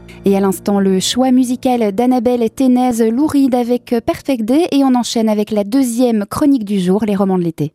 Et à l'instant, le choix musical d'Annabelle Ténez Louride avec Perfect Day. Et on enchaîne avec la deuxième chronique du jour, les romans de l'été.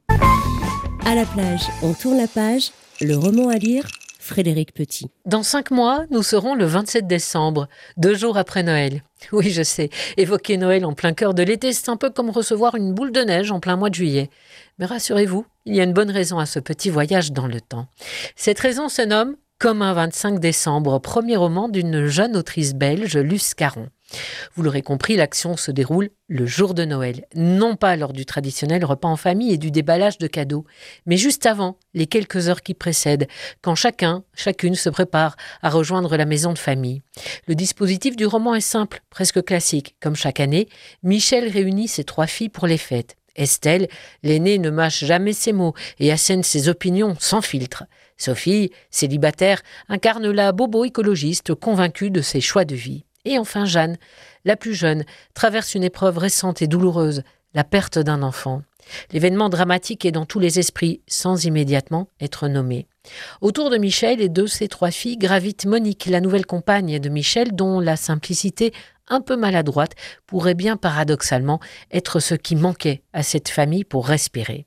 À la plage, on tourne la page. Le roman à lire, Frédéric Petit. Dans 5 mois, nous serons le 27 décembre, 2 jours après Noël. Oui, je sais, évoquer Noël en plein cœur de l'été, c'est un peu comme recevoir une boule de neige en plein mois de juillet. Mais rassurez-vous, il y a une bonne raison à ce petit voyage dans le temps. Cette raison se nomme Comme un 25 décembre, premier roman d'une jeune autrice belge, Luce Caron. Vous l'aurez compris, l'action se déroule le jour de Noël, non pas lors du traditionnel repas en famille et du déballage de cadeaux, mais juste avant, les quelques heures qui précèdent, quand chacune se prépare à rejoindre la maison de famille. Le dispositif du roman est simple, presque classique. Comme chaque année, Michel réunit ses 3 filles pour les fêtes. Estelle, l'aînée, ne mâche jamais ses mots et assène ses opinions sans filtre. Sophie, célibataire, incarne la bobo écologiste convaincue de ses choix de vie. Et enfin Jeanne, la plus jeune, traverse une épreuve récente et douloureuse, la perte d'un enfant. L'événement dramatique est dans tous les esprits, sans immédiatement être nommé. Autour de Michel et de ses 3 filles gravite Monique, la nouvelle compagne de Michel, dont la simplicité un peu maladroite pourrait bien paradoxalement être ce qui manquait à cette famille pour respirer.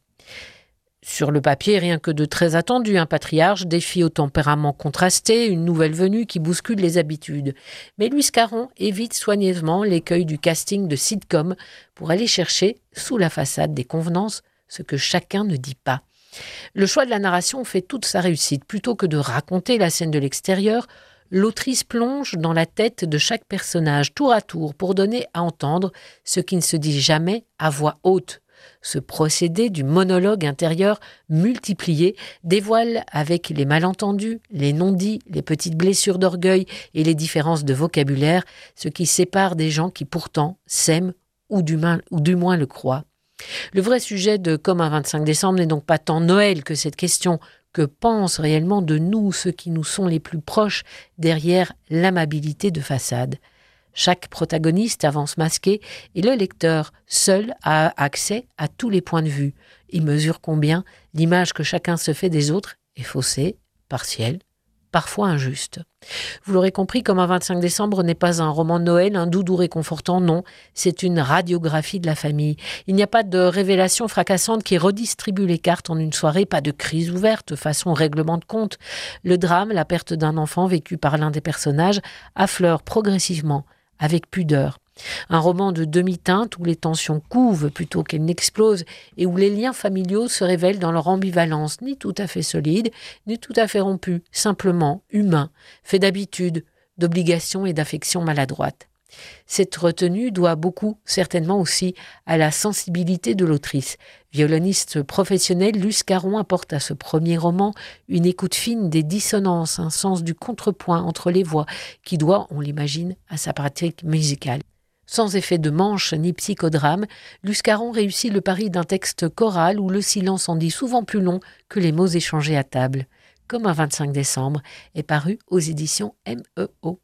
Sur le papier, rien que de très attendu, un patriarche, des filles au tempérament contrasté, une nouvelle venue qui bouscule les habitudes. Mais Luce Caron évite soigneusement l'écueil du casting de sitcom pour aller chercher, sous la façade des convenances, ce que chacun ne dit pas. Le choix de la narration fait toute sa réussite. Plutôt que de raconter la scène de l'extérieur, l'autrice plonge dans la tête de chaque personnage, tour à tour, pour donner à entendre ce qui ne se dit jamais à voix haute. Ce procédé du monologue intérieur multiplié dévoile avec les malentendus, les non-dits, les petites blessures d'orgueil et les différences de vocabulaire ce qui sépare des gens qui pourtant s'aiment ou du moins le croient. Le vrai sujet de Comme un 25 décembre n'est donc pas tant Noël que cette question: que pensent réellement de nous ceux qui nous sont les plus proches derrière l'amabilité de façade? Chaque protagoniste avance masqué et le lecteur, seul, a accès à tous les points de vue. Il mesure combien l'image que chacun se fait des autres est faussée, partielle, parfois injuste. Vous l'aurez compris, Comme un 25 décembre n'est pas un roman de Noël, un doudou réconfortant, non, c'est une radiographie de la famille. Il n'y a pas de révélation fracassante qui redistribue les cartes en une soirée, pas de crise ouverte façon règlement de compte. Le drame, la perte d'un enfant vécu par l'un des personnages, affleure progressivement, avec pudeur. Un roman de demi-teinte où les tensions couvent plutôt qu'elles n'explosent et où les liens familiaux se révèlent dans leur ambivalence, ni tout à fait solide, ni tout à fait rompus, simplement humains, fait d'habitudes, d'obligations et d'affections maladroites. Cette retenue doit beaucoup, certainement aussi, à la sensibilité de l'autrice. Violoniste professionnelle, Luce Caron apporte à ce premier roman une écoute fine des dissonances, un sens du contrepoint entre les voix, qui doit, on l'imagine, à sa pratique musicale. Sans effet de manche ni psychodrame, Luce Caron réussit le pari d'un texte choral où le silence en dit souvent plus long que les mots échangés à table. Comme un 25 décembre est paru aux éditions MEO.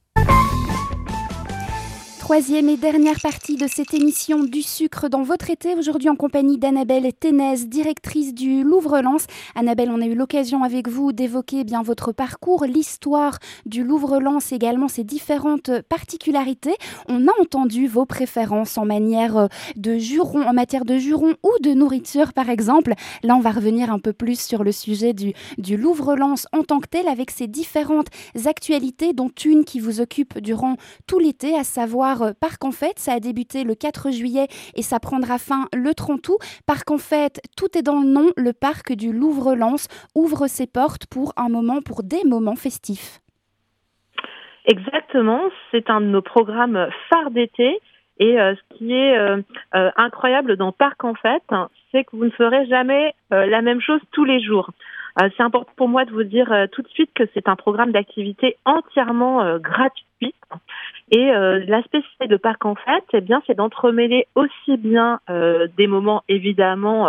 Troisième et dernière partie de cette émission du sucre dans votre été, aujourd'hui en compagnie d'Annabelle Ténez, directrice du Louvre-Lens. Annabelle, on a eu l'occasion avec vous d'évoquer bien votre parcours, l'histoire du Louvre-Lens, également ses différentes particularités. On a entendu vos préférences en matière de jurons ou de nourriture par exemple. Là, on va revenir un peu plus sur le sujet du Louvre-Lens en tant que tel, avec ses différentes actualités, dont une qui vous occupe durant tout l'été, à savoir Parc en Fête. Ça a débuté le 4 juillet et ça prendra fin le 30 août. Parc en Fête, tout est dans le nom. Le parc du Louvre-Lens ouvre ses portes pour des moments festifs. Exactement, c'est un de nos programmes phares d'été. Et ce qui est incroyable dans Parc en Fête, c'est que vous ne ferez jamais la même chose tous les jours. C'est important pour moi de vous dire tout de suite que c'est un programme d'activité entièrement gratuit. Et la spécificité de Parc en Fête, eh bien, c'est d'entremêler aussi bien des moments évidemment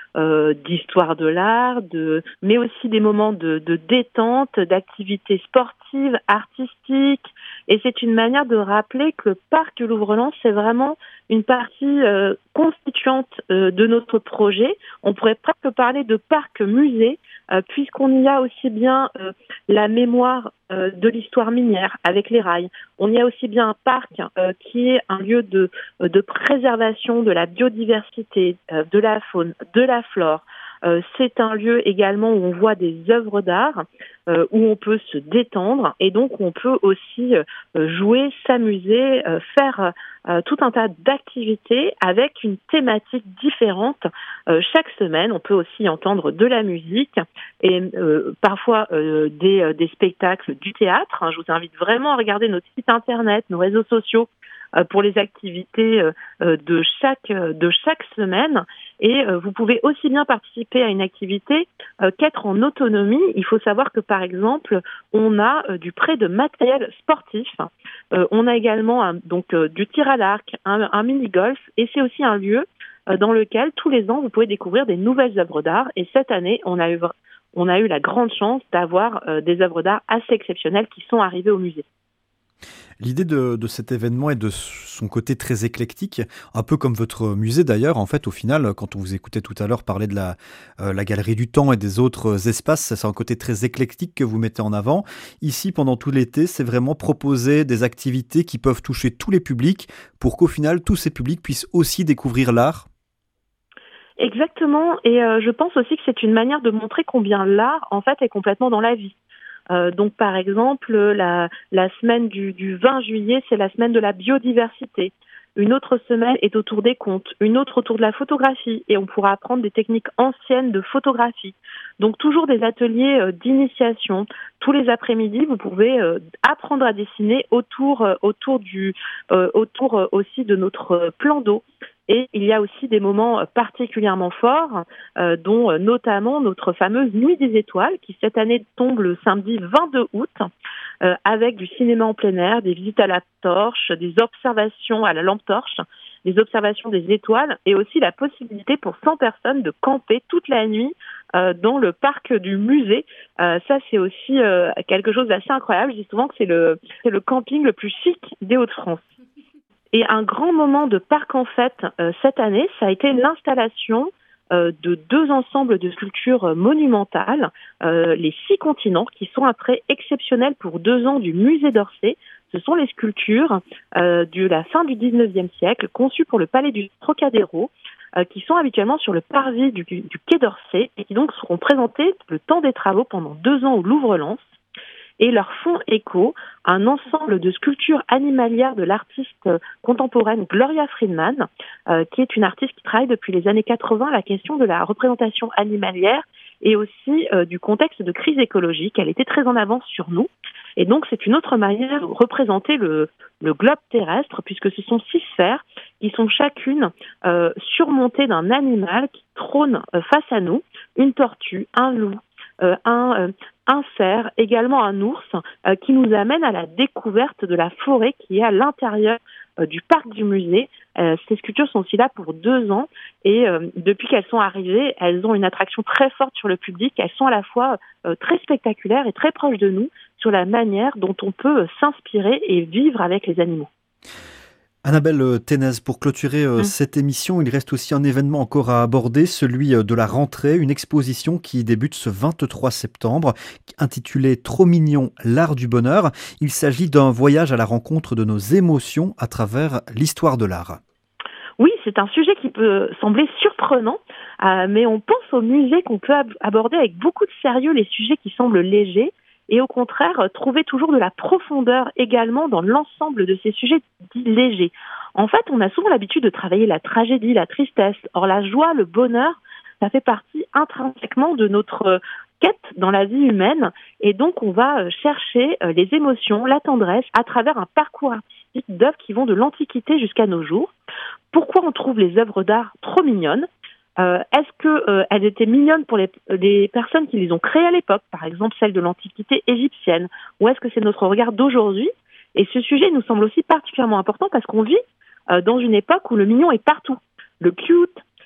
d'histoire de l'art, mais aussi des moments de détente, d'activités sportives, artistiques. Et c'est une manière de rappeler que le parc du Louvre-Lens, c'est vraiment une partie constituante de notre projet. On pourrait presque parler de parc-musée, puisqu'on y a aussi bien la mémoire de l'histoire minière avec les rails. On y a aussi bien un parc qui est un lieu de préservation de la biodiversité, de la faune, de la flore. C'est un lieu également où on voit des œuvres d'art, où on peut se détendre et donc on peut aussi jouer, s'amuser, faire tout un tas d'activités avec une thématique différente. Chaque semaine, on peut aussi entendre de la musique et parfois des spectacles du théâtre. Je vous invite vraiment à regarder notre site internet, nos réseaux sociaux pour les activités de chaque semaine. Et vous pouvez aussi bien participer à une activité qu'être en autonomie. Il faut savoir que, par exemple, on a du prêt de matériel sportif. On a également du tir à l'arc, un mini-golf. Et c'est aussi un lieu dans lequel, tous les ans, vous pouvez découvrir des nouvelles œuvres d'art. Et cette année, on a eu la grande chance d'avoir des œuvres d'art assez exceptionnelles qui sont arrivées au musée. L'idée de cet événement est de son côté très éclectique, un peu comme votre musée d'ailleurs. En fait, au final, quand on vous écoutait tout à l'heure parler de la Galerie du Temps et des autres espaces, c'est un côté très éclectique que vous mettez en avant. Ici, pendant tout l'été, c'est vraiment proposer des activités qui peuvent toucher tous les publics pour qu'au final, tous ces publics puissent aussi découvrir l'art. Exactement, et je pense aussi que c'est une manière de montrer combien l'art, en fait, est complètement dans la vie. Donc, par exemple, la semaine du 20 juillet, c'est la semaine de la biodiversité. Une autre semaine est autour des contes, une autre autour de la photographie, et on pourra apprendre des techniques anciennes de photographie. Donc, toujours des ateliers d'initiation. Tous les après-midi, vous pouvez apprendre à dessiner autour aussi de notre plan d'eau. Et il y a aussi des moments particulièrement forts, dont notamment notre fameuse Nuit des Étoiles, qui cette année tombe le samedi 22 août, avec du cinéma en plein air, des visites à la torche, des observations à la lampe torche, des observations des étoiles, et aussi la possibilité pour 100 personnes de camper toute la nuit dans le parc du musée. Ça, c'est aussi quelque chose d'assez incroyable. Je dis souvent que c'est le camping le plus chic des Hauts-de-France. Et un grand moment de parc en fête cette année, ça a été l'installation de 2 ensembles de sculptures monumentales, les 6 continents, qui sont un prêt exceptionnel pour 2 ans du musée d'Orsay. Ce sont les sculptures de la fin du 19e siècle, conçues pour le palais du Trocadéro, qui sont habituellement sur le parvis du quai d'Orsay et qui donc seront présentées le temps des travaux pendant 2 ans au Louvre-Lens. Et leur font écho à un ensemble de sculptures animalières de l'artiste contemporaine Gloria Friedman, qui est une artiste qui travaille depuis les années 80 la question de la représentation animalière et aussi du contexte de crise écologique. Elle était très en avance sur nous. Et donc, c'est une autre manière de représenter le globe terrestre, puisque ce sont 6 sphères qui sont chacune surmontées d'un animal qui trône face à nous, une tortue, un loup, un cerf, également un ours, qui nous amène à la découverte de la forêt qui est à l'intérieur du parc du musée. Ces sculptures sont aussi là pour 2 ans et depuis qu'elles sont arrivées, elles ont une attraction très forte sur le public. Elles sont à la fois très spectaculaires et très proches de nous sur la manière dont on peut s'inspirer et vivre avec les animaux. Annabelle Ténez, pour clôturer cette émission, il reste aussi un événement encore à aborder, celui de la rentrée, une exposition qui débute ce 23 septembre, intitulée « Trop mignon, l'art du bonheur ». Il s'agit d'un voyage à la rencontre de nos émotions à travers l'histoire de l'art. Oui, c'est un sujet qui peut sembler surprenant, mais on pense au musée qu'on peut aborder avec beaucoup de sérieux les sujets qui semblent légers, et au contraire, trouver toujours de la profondeur également dans l'ensemble de ces sujets dits légers. En fait, on a souvent l'habitude de travailler la tragédie, la tristesse. Or, la joie, le bonheur, ça fait partie intrinsèquement de notre quête dans la vie humaine. Et donc, on va chercher les émotions, la tendresse, à travers un parcours artistique d'œuvres qui vont de l'Antiquité jusqu'à nos jours. Pourquoi on trouve les œuvres d'art trop mignonnes ? Est-ce qu'elles étaient mignonnes pour les personnes qui les ont créées à l'époque, par exemple celles de l'Antiquité égyptienne, ou est-ce que c'est notre regard d'aujourd'hui ? Et ce sujet nous semble aussi particulièrement important parce qu'on vit dans une époque où le mignon est partout. Le cute,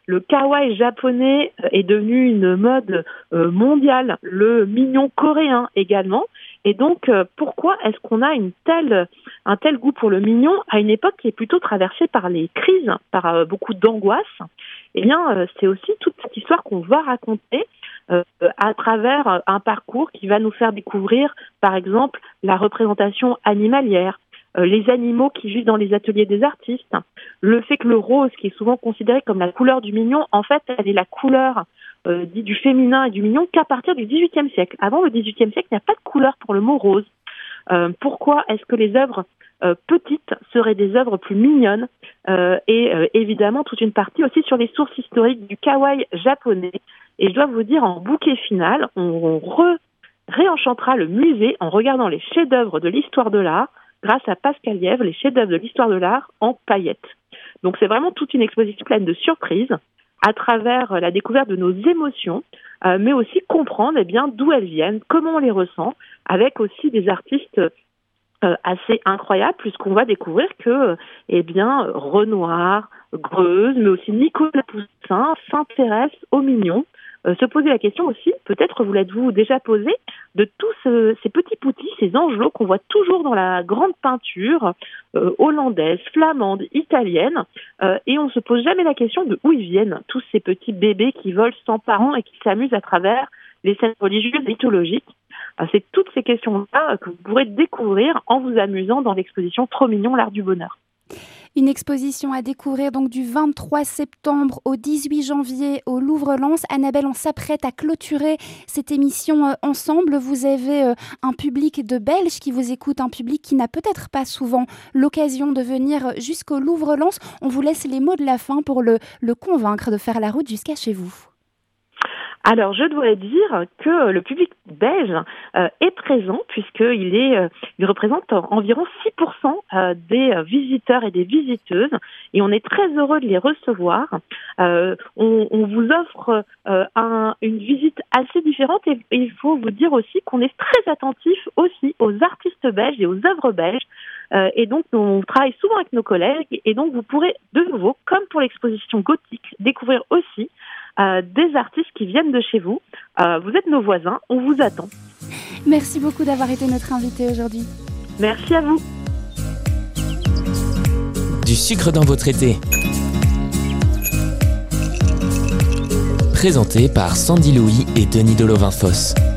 Le kawaii japonais est devenu une mode mondiale, le mignon coréen également. Et donc, pourquoi est-ce qu'on a un tel goût pour le mignon à une époque qui est plutôt traversée par les crises, par beaucoup d'angoisse? Eh bien, c'est aussi toute cette histoire qu'on va raconter à travers un parcours qui va nous faire découvrir, par exemple, la représentation animalière, les animaux qui vivent dans les ateliers des artistes, le fait que le rose, qui est souvent considéré comme la couleur du mignon, en fait, elle est la couleur dite du féminin et du mignon qu'à partir du XVIIIe siècle. Avant le XVIIIe siècle, il n'y a pas de couleur pour le mot rose. Pourquoi est-ce que les œuvres petites seraient des œuvres plus mignonnes et évidemment toute une partie aussi sur les sources historiques du kawaii japonais. Et je dois vous dire, en bouquet final, on réenchantera le musée en regardant les chefs-d'œuvre de l'histoire de l'art grâce à Pascal Lièvre, les chefs-d'œuvre de l'histoire de l'art en paillettes. Donc c'est vraiment toute une exposition pleine de surprises à travers la découverte de nos émotions, mais aussi comprendre d'où elles viennent, comment on les ressent, avec aussi des artistes assez incroyables, puisqu'on va découvrir que Renoir, Greuze, mais aussi Nicolas Poussin s'intéressent aux mignons. Se poser la question aussi, peut-être vous l'êtes-vous déjà posé, de tous ces petits poutis, ces angelots qu'on voit toujours dans la grande peinture hollandaise, flamande, italienne, et on ne se pose jamais la question de où ils viennent, tous ces petits bébés qui volent sans parents et qui s'amusent à travers les scènes religieuses mythologiques. C'est toutes ces questions-là que vous pourrez découvrir en vous amusant dans l'exposition Trop mignon, l'art du bonheur. Une exposition à découvrir donc du 23 septembre au 18 janvier au Louvre-Lens. Annabelle, on s'apprête à clôturer cette émission ensemble. Vous avez un public de Belges qui vous écoute, un public qui n'a peut-être pas souvent l'occasion de venir jusqu'au Louvre-Lens. On vous laisse les mots de la fin pour le convaincre de faire la route jusqu'à chez vous. Alors, je dois dire que le public belge est présent puisqu'il représente environ 6% des visiteurs et des visiteuses et on est très heureux de les recevoir. On vous offre une visite assez différente et il faut vous dire aussi qu'on est très attentif aussi aux artistes belges et aux œuvres belges. Et donc, on travaille souvent avec nos collègues et donc vous pourrez de nouveau, comme pour l'exposition gothique, découvrir aussi des artistes qui viennent de chez vous. Vous êtes nos voisins, on vous attend. Merci beaucoup d'avoir été notre invité aujourd'hui. Merci à vous. Du sucre dans votre été. Présenté par Sandy Louis et Denis Delovin-Fosse.